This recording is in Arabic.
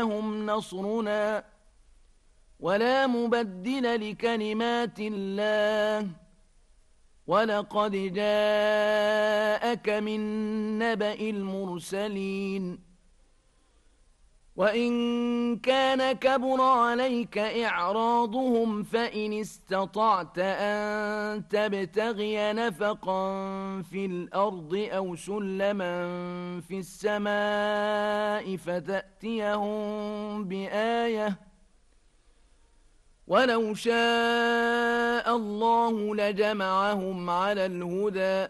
هم نصرنا ولا مبدل لكلمات الله ولقد جاءك من نبأ المرسلين وإن كان كبر عليك إعراضهم فإن استطعت أن تبتغي نفقا في الأرض أو سلما في السماء فتأتيهم بآية ولو شاء الله لجمعهم على الهدى